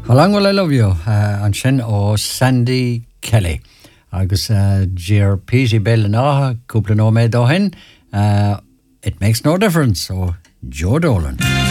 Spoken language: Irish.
How long will I love you? An sin ó Sandy Kelly. Agus Ger Peasy Bell náha, cúpla nó méid ó hen. It makes no difference. So Joe Dolan.